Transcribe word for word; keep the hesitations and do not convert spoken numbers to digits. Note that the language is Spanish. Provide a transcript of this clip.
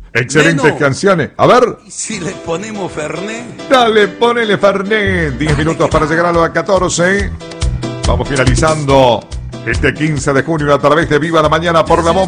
Excelentes Neno, canciones. A ver. ¿y si le ponemos Fernet? Dale, ponele Fernet. diez minutos para llegar a las catorce. Vamos finalizando este quince de junio a través de Viva la Mañana por la Bomba.